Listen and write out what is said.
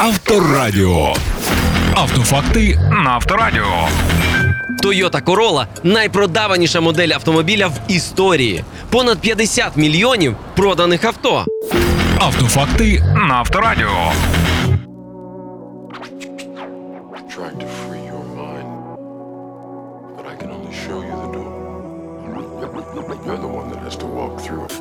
Авторадіо. Автофакти на Авторадіо. Toyota Corolla – найпродаваніша модель автомобіля в історії. Понад 50 мільйонів проданих авто. Автофакти на Авторадіо. Trying to free your mind, but I can only show you the door. You're the one that has to walk through it.